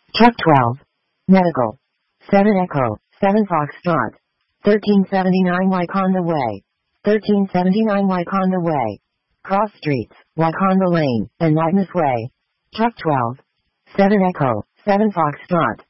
Truck 12. Medical. 7 Echo, 7 Foxtrot. 1379 Wyconda Way. 1379 Wyconda Way. Cross Streets, Wyconda Lane, and Lightness Way. Truck 12. 7 Echo, 7 Foxtrot.